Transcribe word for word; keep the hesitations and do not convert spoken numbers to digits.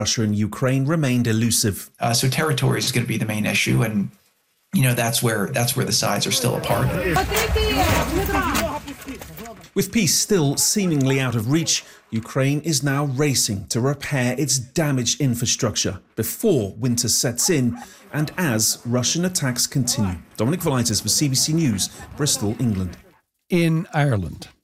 Russia and Ukraine remained elusive. Uh, so territory is going to be the main issue, and you know that's where that's where the sides are still apart. With peace still seemingly out of reach, Ukraine is now racing to repair its damaged infrastructure before winter sets in and as Russian attacks continue. Dominic Velitis for C B C News, Bristol, England. In Ireland,